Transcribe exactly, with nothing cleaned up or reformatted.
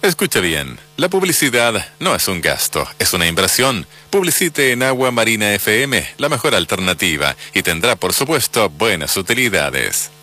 Escuche bien, la publicidad no es un gasto, es una inversión. Publicite en Agua Marina F M, la mejor alternativa, y tendrá por supuesto buenas utilidades.